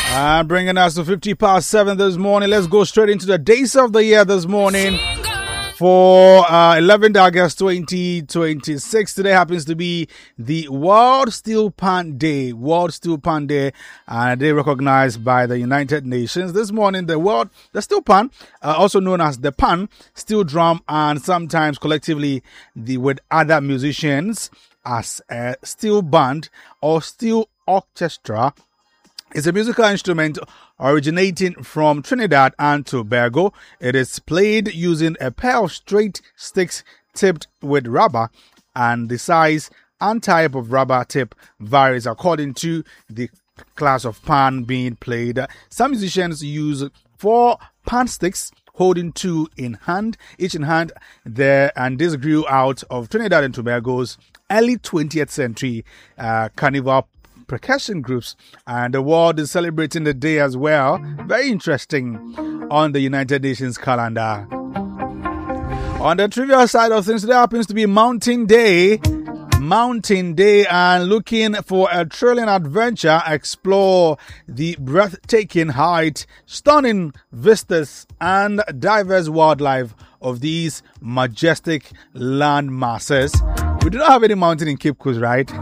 And bringing us to 7:50 this morning. Let's go straight into the days of the year this morning. For 11th August 2026, today happens to be the World Steel Pan Day. World Steel Pan Day, a day recognized by the United Nations. This morning, the steel pan, also known as the pan, steel drum, and sometimes collectively with other musicians as a steel band or steel orchestra, is a musical instrument originating from Trinidad and Tobago. It is played using a pair of straight sticks tipped with rubber, and the size and type of rubber tip varies according to the class of pan being played. Some musicians use 4 pan sticks, holding 2 in hand, each in hand there, and this grew out of Trinidad and Tobago's early 20th century carnival percussion groups, and the world is celebrating the day as well. Very interesting on the United Nations calendar. On the trivial side of things, today happens to be Mountain Day. Mountain Day, and looking for a thrilling adventure, explore the breathtaking height, stunning vistas, and diverse wildlife of these majestic land masses. We do not have any mountain in Cape Coast, right?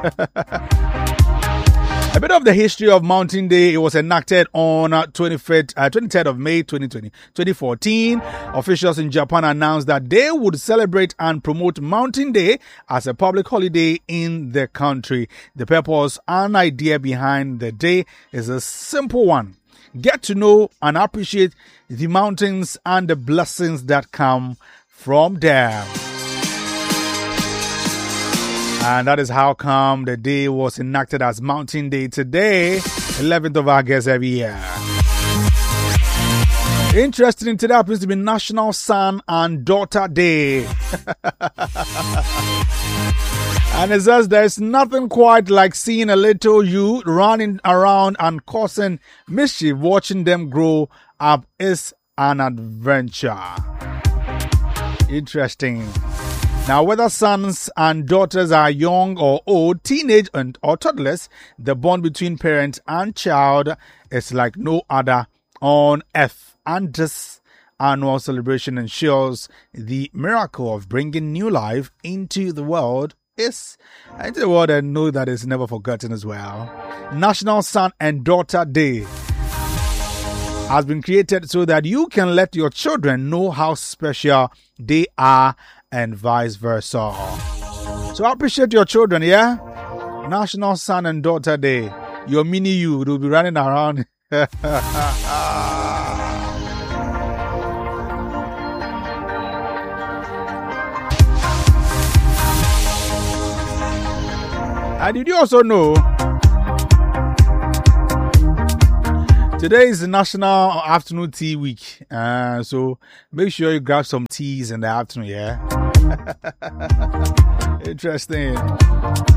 A bit of the history of Mountain Day. It was enacted on 23rd of May 2014. Officials in Japan announced that they would celebrate and promote Mountain Day as a public holiday in the country. The purpose and idea behind the day is a simple one. Get to know and appreciate the mountains and the blessings that come from them. And that is how come the day was enacted as Mountain Day today, 11th of August every year. Interesting, today happens to be National Son and Daughter Day. And it says there's nothing quite like seeing a little you running around and causing mischief. Watching them grow up is an adventure. Interesting. Now, whether sons and daughters are young or old, teenage or toddlers, the bond between parent and child is like no other on earth. And this annual celebration ensures the miracle of bringing new life into the world and know that it's never forgotten as well. National Son and Daughter Day has been created so that you can let your children know how special they are and vice versa. So appreciate your children, yeah? National Son and Daughter Day. Your mini you will be running around. And did you also know today is the National Afternoon Tea Week, so make sure you grab some teas in the afternoon, yeah? Interesting.